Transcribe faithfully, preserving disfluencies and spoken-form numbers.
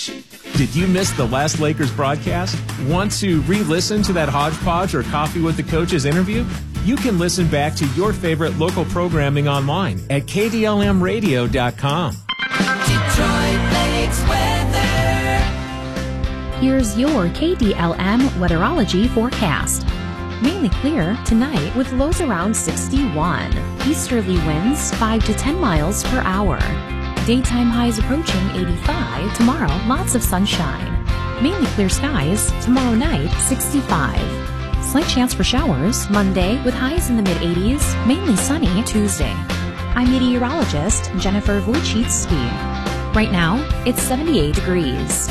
Did you miss the last Lakers broadcast? Want to re-listen to that hodgepodge or Coffee with the Coaches interview? You can listen back to your favorite local programming online at K D L M radio dot com. Detroit Lakes weather. Here's your K D L M weatherology forecast. Mainly clear tonight with lows around sixty-one. Easterly winds five to ten miles per hour. Daytime highs approaching eighty-five. Tomorrow, lots of sunshine. Mainly clear skies. Tomorrow night, sixty-five. Slight chance for showers Monday with highs in the mid-eighties. Mainly sunny Tuesday. I'm meteorologist Jennifer Wojcicki. Right now, it's seventy-eight degrees.